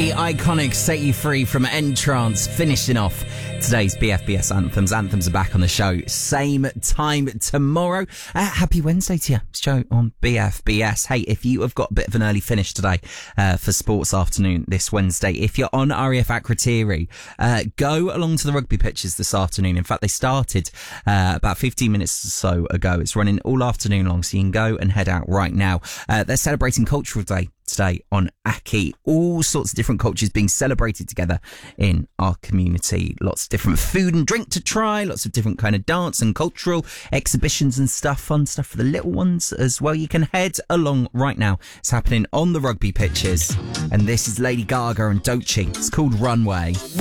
The iconic Set You Free from Entrance, finishing off today's BFBS Anthems. Anthems are back on the show, same time tomorrow. Happy Wednesday to you. It's Joe on BFBS. Hey, if you have got a bit of an early finish today for Sports Afternoon this Wednesday, if you're on RAF Akrotiri, go along to the rugby pitches this afternoon. In fact, they started about 15 minutes or so ago. It's running all afternoon long, so you can go and head out right now. They're celebrating Cultural Day today on Aki. All sorts of different cultures being celebrated together in our community. Lots of different food and drink to try, lots of different kind of dance and cultural exhibitions and stuff, fun stuff for the little ones as well. You can head along right now. It's happening on the rugby pitches, and this is Lady Gaga and Doechii. It's called Runway.